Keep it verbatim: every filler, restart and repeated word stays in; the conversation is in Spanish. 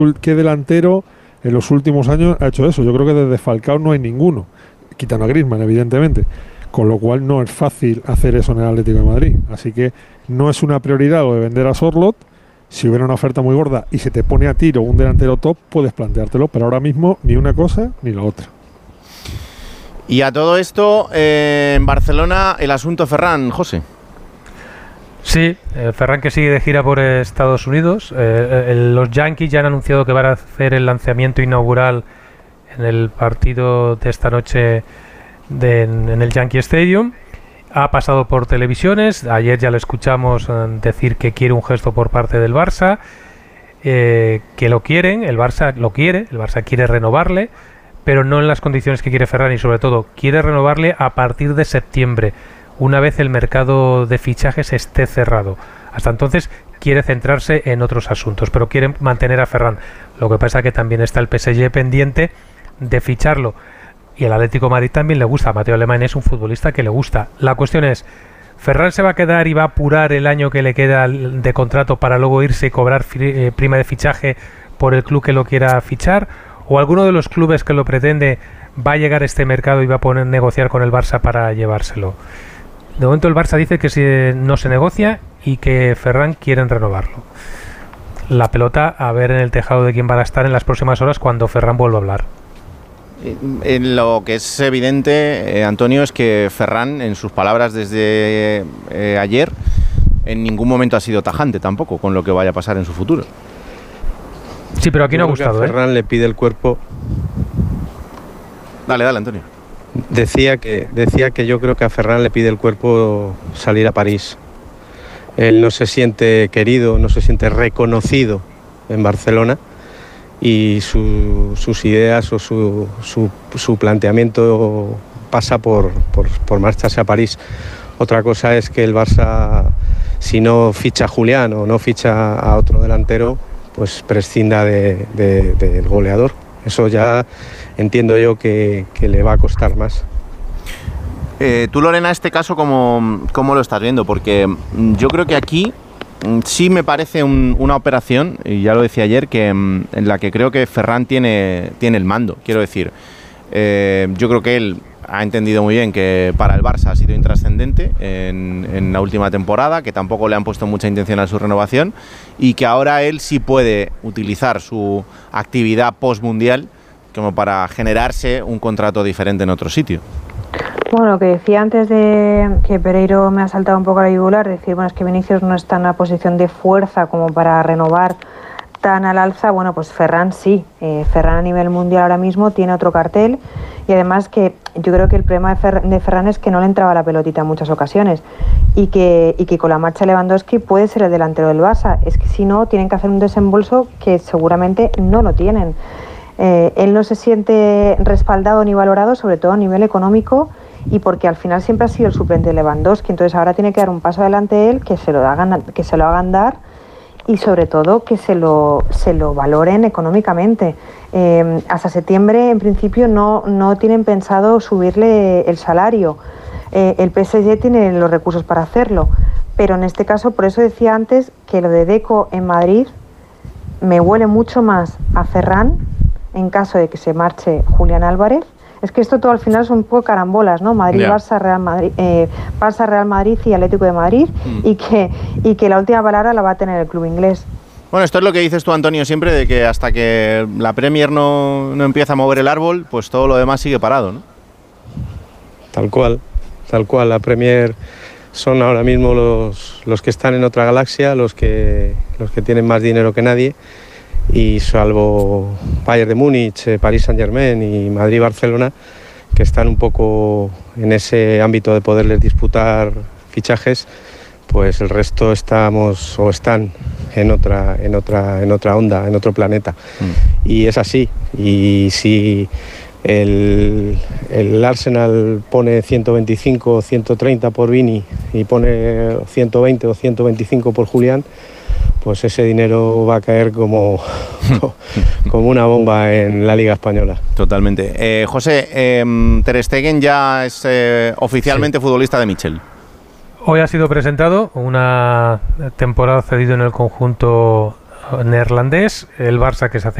¿qué delantero en los últimos años ha hecho eso? Yo creo que desde Falcao no hay ninguno, quitando a Griezmann, evidentemente. Con lo cual no es fácil hacer eso en el Atlético de Madrid. Así que no es una prioridad lo de vender a Sorloth. Si hubiera una oferta muy gorda y se te pone a tiro un delantero top, puedes planteártelo, pero ahora mismo ni una cosa ni la otra. Y a todo esto, eh, en Barcelona, el asunto Ferran, José. Sí, eh, Ferran que sigue de gira por Estados Unidos. Eh, eh, los Yankees ya han anunciado que van a hacer el lanzamiento inaugural en el partido de esta noche de, en, en el Yankee Stadium. Ha pasado por televisiones. Ayer ya le escuchamos eh, decir que quiere un gesto por parte del Barça, eh, que lo quieren, el Barça lo quiere, el Barça quiere renovarle, pero no en las condiciones que quiere Ferran, y sobre todo quiere renovarle a partir de septiembre, una vez el mercado de fichajes esté cerrado. Hasta entonces quiere centrarse en otros asuntos, pero quiere mantener a Ferran. Lo que pasa que también está el P S G pendiente de ficharlo, y el Atlético de Madrid también le gusta. Mateo Alemán es un futbolista que le gusta. La cuestión es, ¿Ferran se va a quedar y va a apurar el año que le queda de contrato para luego irse y cobrar eh, prima de fichaje por el club que lo quiera fichar? ¿O alguno de los clubes que lo pretende va a llegar a este mercado y va a poner negociar con el Barça para llevárselo? De momento el Barça dice que si no se negocia y que Ferran quieren renovarlo. La pelota a ver en el tejado de quién va a estar en las próximas horas cuando Ferran vuelva a hablar. En lo que es evidente, eh, Antonio, es que Ferran, en sus palabras desde eh, ayer, en ningún momento ha sido tajante tampoco con lo que vaya a pasar en su futuro. Sí, pero aquí no ha gustado. A Ferran ¿eh? le pide el cuerpo. Dale, dale, Antonio. Decía que, decía que yo creo que a Ferran le pide el cuerpo salir a París. Él no se siente querido, no se siente reconocido en Barcelona, y su, sus ideas o su, su, su planteamiento pasa por, por, por marcharse a París. Otra cosa es que el Barça, si no ficha a Julián o no ficha a otro delantero, pues prescinda de, de, del goleador. Eso ya entiendo yo que, que le va a costar más. Eh, tú, Lorena, este caso, ¿cómo, cómo lo estás viendo? Porque yo creo que aquí sí me parece un, una operación, y ya lo decía ayer, que en la que creo que Ferran tiene, tiene el mando. Quiero decir, eh, yo creo que él ha entendido muy bien que para el Barça ha sido intrascendente en, en la última temporada, que tampoco le han puesto mucha intención a su renovación, y que ahora él sí puede utilizar su actividad post-mundial como para generarse un contrato diferente en otro sitio. Bueno, lo que decía antes de que Pereiro me ha saltado un poco a la yugular, decir, bueno, es que Vinicius no está en una posición de fuerza como para renovar tan al alza. Bueno, pues Ferran sí, eh, Ferran a nivel mundial ahora mismo tiene otro cartel, y además que yo creo que el problema de, Fer- de Ferran es que no le entraba la pelotita en muchas ocasiones, y que, y que con la marcha de Lewandowski puede ser el delantero del Barça. Es que si no, tienen que hacer un desembolso que seguramente no lo tienen. Eh, él no se siente respaldado ni valorado, sobre todo a nivel económico, y porque al final siempre ha sido el suplente de Lewandowski. Entonces ahora tiene que dar un paso adelante él, que se lo hagan, que se lo hagan dar, y sobre todo que se lo, se lo valoren económicamente. Eh, hasta septiembre en principio no, no tienen pensado subirle el salario. Eh, el P S G tiene los recursos para hacerlo, pero en este caso, por eso decía antes que lo de Deco en Madrid me huele mucho más a Ferran en caso de que se marche Julián Álvarez. Es que esto todo al final son un poco carambolas, ¿no? Madrid, yeah. Barça, Real Madrid, eh, Barça, Real Madrid y Atlético de Madrid, mm. y que y que la última palabra la va a tener el club inglés. Bueno, esto es lo que dices tú, Antonio, siempre, de que hasta que la Premier no, no empieza a mover el árbol, pues todo lo demás sigue parado, ¿no? Tal cual, tal cual. La Premier son ahora mismo los, los que están en otra galaxia, los que, los que tienen más dinero que nadie. Y salvo Bayern de Múnich, París Saint-Germain y Madrid-Barcelona, que están un poco en ese ámbito de poderles disputar fichajes, pues el resto estamos o están en otra, en otra, en otra onda, en otro planeta. Mm. Y es así. Y si el, el Arsenal pone ciento veinticinco o ciento treinta por Vini y pone ciento veinte o ciento veinticinco por Julián, pues ese dinero va a caer como, como una bomba en la Liga Española. Totalmente. Eh, José, eh, Ter Stegen ya es eh, oficialmente sí. futbolista de Michel. Hoy ha sido presentado una temporada cedido en el conjunto neerlandés, el Barça que se hace